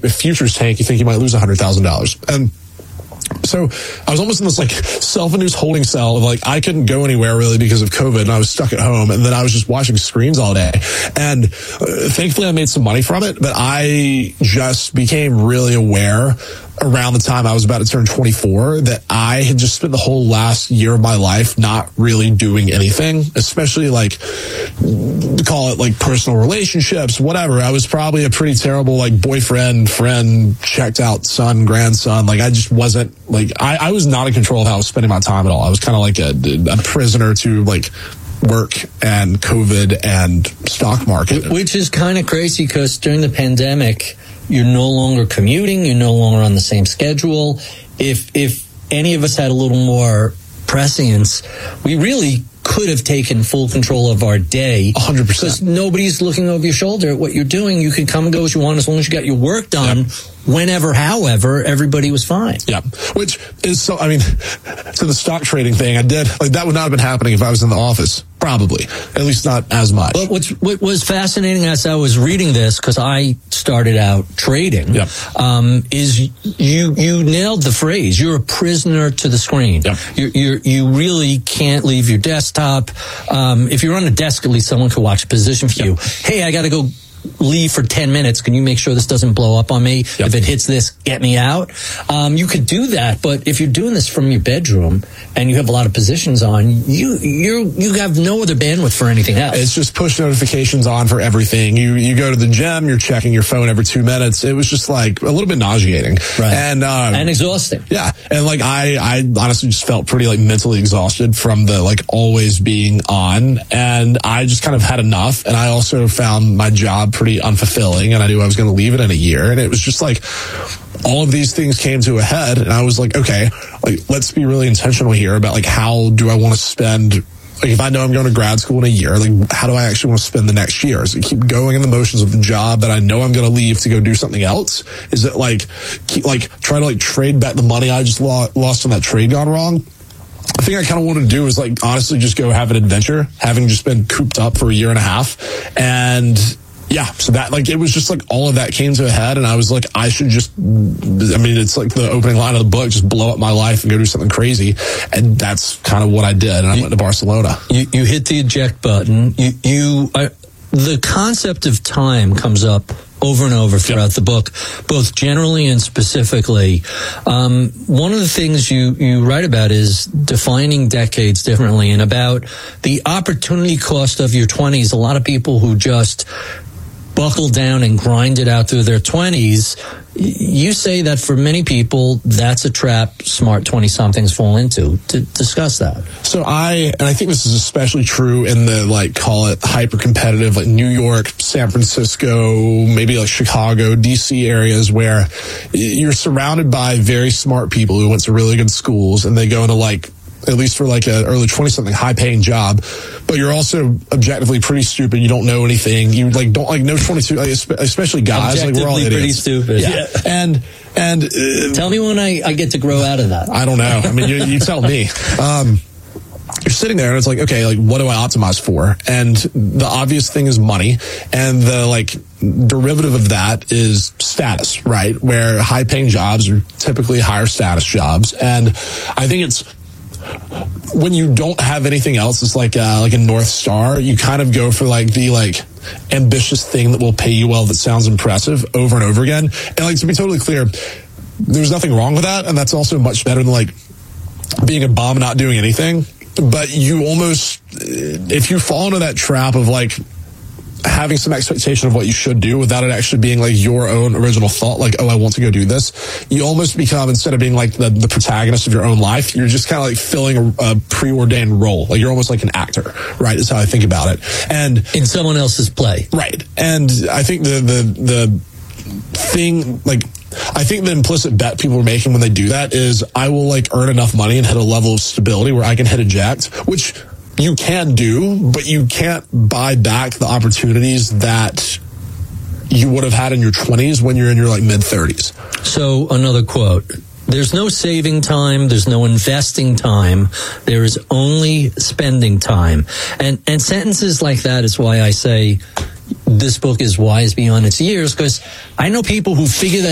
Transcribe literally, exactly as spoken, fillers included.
if futures tank, you think you might lose one hundred thousand dollars. And so I was almost in this like self-induced holding cell of like, I couldn't go anywhere really because of COVID and I was stuck at home, and then I was just watching screens all day. And uh, thankfully I made some money from it, but I just became really aware around the time I was about to turn twenty-four that I had just spent the whole last year of my life not really doing anything, especially like, call it like personal relationships, whatever. I was probably a pretty terrible like boyfriend, friend, checked out son, grandson. Like I just wasn't like, I, I was not in control of how I was spending my time at all. I was kind of like a, a prisoner to like work and COVID and stock market. Which is kind of crazy because during the pandemic, you're no longer commuting. You're no longer on the same schedule. If if any of us had a little more prescience, we really could have taken full control of our day. one hundred percent. Because nobody's looking over your shoulder at what you're doing. You can come and go as you want as long as you got your work done. Yep. Whenever, however, everybody was fine. Yeah. Which is so, I mean, to the stock trading thing, I did, like, that would not have been happening if I was in the office. Probably. At least not as much. But what's, what was fascinating as I was reading this, because I started out trading, yep. um, is you you nailed the phrase. You're a prisoner to the screen. Yep. You're, you're, you really can't leave your desktop. Um, if you're on a desk, at least someone could watch a position for yep. you. Hey, I got to go leave for ten minutes. Can you make sure this doesn't blow up on me? Yep. If it hits this, get me out. Um, you could do that, but if you're doing this from your bedroom and you have a lot of positions on, you you you have no other bandwidth for anything else. It's just push notifications on for everything. You you go to the gym, you're checking your phone every two minutes. It was just like a little bit nauseating, right? And um, and exhausting. Yeah, and like I I honestly just felt pretty like mentally exhausted from the like always being on, and I just kind of had enough. And I also found my job pretty unfulfilling, and I knew I was going to leave it in a year, and it was just like all of these things came to a head, and I was like, okay, like let's be really intentional here about like how do I want to spend, like if I know I'm going to grad school in a year, like how do I actually want to spend the next year? Is it keep going in the motions of the job that I know I'm going to leave to go do something else? Is it like keep, like try to like trade back the money I just lo- lost on that trade gone wrong? The thing I kind of wanted to do is like honestly just go have an adventure, having just been cooped up for a year and a half. And yeah, so that, like, it was just like all of that came to a head, and I was like, I should just, I mean, it's like the opening line of the book, just blow up my life and go do something crazy. And that's kind of what I did. And I you, went to Barcelona. You, you hit the eject button. You, you, I, the concept of time comes up over and over throughout yep. the book, both generally and specifically. Um, one of the things you, you write about is defining decades differently, and about the opportunity cost of your twenties. A lot of people who just buckle down and grind it out through their twenties, you say that for many people, that's a trap smart twenty-somethings fall into. To discuss that. So I, and I think this is especially true in the, like, call it hyper-competitive, like New York, San Francisco, maybe like Chicago, D C areas where you're surrounded by very smart people who went to really good schools, and they go into like, at least for like an early twenty-something high-paying job, but you're also objectively pretty stupid. You don't know anything. You like don't like no twenty-two, like, especially guys. Like we're all idiots. Pretty stupid. Yeah, yeah. and and uh, tell me when I, I get to grow out of that. I don't know. I mean, you, you tell me. Um, you're sitting there and it's like, okay, like what do I optimize for? And the obvious thing is money, and the like derivative of that is status, right? Where high-paying jobs are typically higher status jobs, and I think it's, when you don't have anything else, it's like uh, like a North Star. You kind of go for like the like ambitious thing that will pay you well, that sounds impressive over and over again. And like, to be totally clear, there's nothing wrong with that, and that's also much better than like being a bum and not doing anything. But you almost, if you fall into that trap of like having some expectation of what you should do without it actually being like your own original thought, like, oh, I want to go do this, you almost become, instead of being like the, the protagonist of your own life, you're just kind of like filling a, a preordained role. Like you're almost like an actor, right? Is how I think about it. And in someone else's play. Right. And I think the, the, the thing, like, I think the implicit bet people are making when they do that is, I will like earn enough money and hit a level of stability where I can hit eject, which you can do, but you can't buy back the opportunities that you would have had in your twenties when you're in your like mid thirties. So another quote: there's no saving time, there's no investing time, there is only spending time. And and sentences like that is why I say this book is wise beyond its years, because I know people who figure that